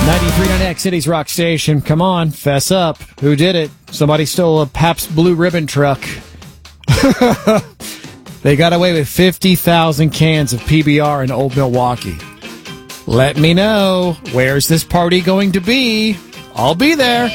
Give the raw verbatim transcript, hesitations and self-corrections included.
ninety-three point nine X City's Rock Station. Come on, fess up. Who did it? Somebody stole a Pabst Blue Ribbon truck. They got away with fifty thousand cans of P B R in Old Milwaukee. Let me know. Where's this party going to be? I'll be there.